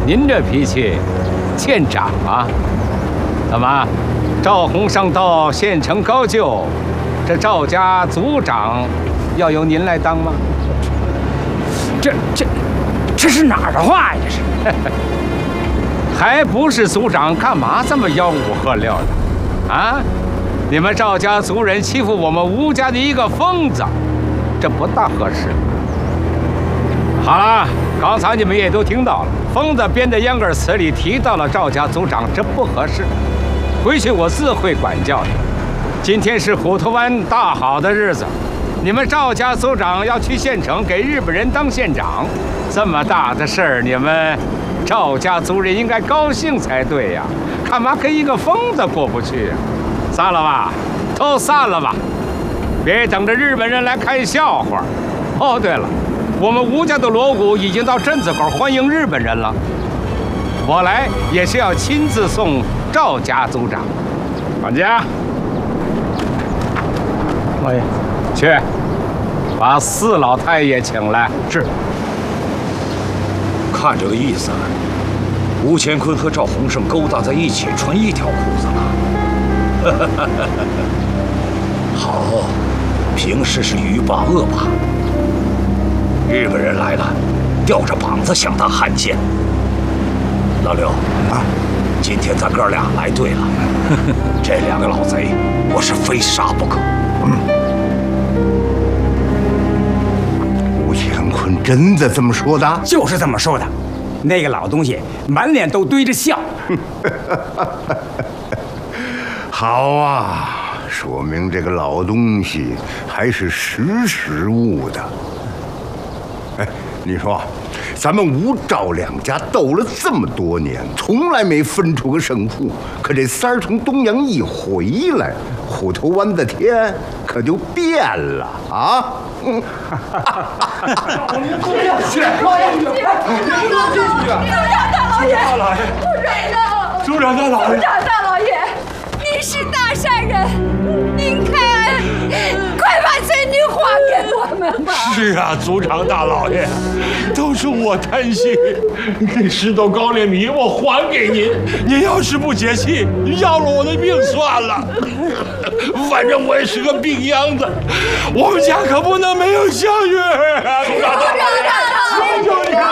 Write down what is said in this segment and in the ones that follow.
您这脾气，见长啊！怎么，赵洪上到县城高就，这赵家族长要由您来当吗？ 这是哪儿的话呀？这是， 还不是族长，干嘛这么吆五喝六的？啊！你们赵家族人欺负我们吴家的一个疯子，这不大合适。好了，刚才你们也都听到了，疯子编的秧歌词里提到了赵家族长，这不合适。回去我自会管教的。今天是虎头湾大好的日子，你们赵家族长要去县城给日本人当县长，这么大的事儿，你们赵家族人应该高兴才对呀，干嘛跟一个疯子过不去呀？散了吧，都散了吧，别等着日本人来看笑话。哦，对了，我们吴家的锣鼓已经到镇子口欢迎日本人了，我来也是要亲自送赵家族长。管家， 老爷， 去把四老太爷请来。 是。 看这个意思，吴乾坤和赵洪胜勾搭在一起，穿一条裤子了。好，平时是渔霸恶霸，日本人来了，吊着膀子想当汉奸。老刘啊，今天咱哥俩来对了，这两个老贼，我是非杀不可。 吴乾坤真的这么说的？ 就是这么说的。那个老东西满脸都堆着笑。 好啊，说明这个老东西还是识时务的。哎，你说，咱们吴赵两家斗了这么多年，从来没分出个胜负。可这三儿从东阳一回来，虎头湾的天可就变了啊！ 族长大老爷， 大老爷，您是大善人，您开恩，快把孙女还给我们吧！ 是啊，族长大老爷，都是我贪心，这10斗高粱米我还给您，您要是不解气，要了我的命算了。反正我也是个病秧子，我们家可不能没有香月啊！族长大老爷，求求你了！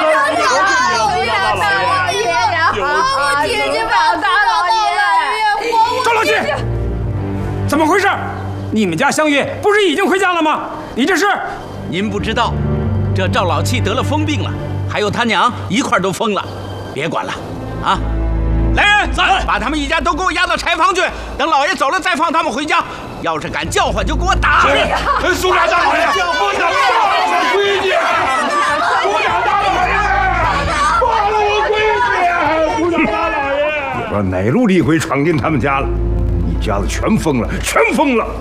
赵老七，怎么回事？你们家香月不是已经回家了吗？你这是？ 您不知道，这赵老七得了疯病了，还有他娘一块都疯了。别管了，啊！来人，把他们一家都给我押到柴房去，等老爷走了再放他们回家。要是敢叫唤，就给我打！ 族长大老爷，不能放我闺女！族长大老爷，放了我闺女！族长大老爷， 不知道哪路厉鬼闯进他们家了，一家子全疯了，全疯了！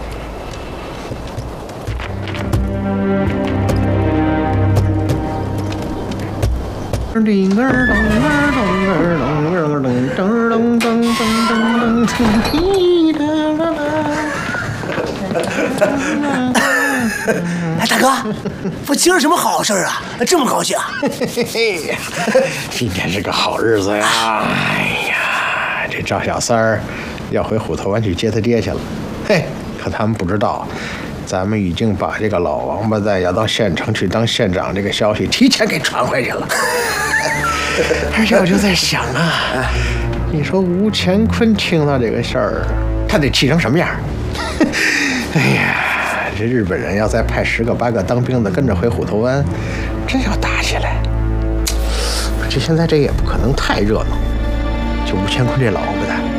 哎，大哥，不今儿什么好事啊？这么高兴？ 嘿嘿，今天是个好日子呀！哎呀，这赵小三儿要回虎头湾去接他爹去了。嘿，可他们不知道，咱们已经把这个老王八蛋要到县城去当县长这个消息提前给传回去了。而且我就在想啊，你说吴乾坤听到这个事儿，他得气成什么样？哎呀，这日本人要再派10个8个当兵的跟着回虎头湾，真要打起来，这现在这也不可能太热闹。就吴乾坤这老王八蛋，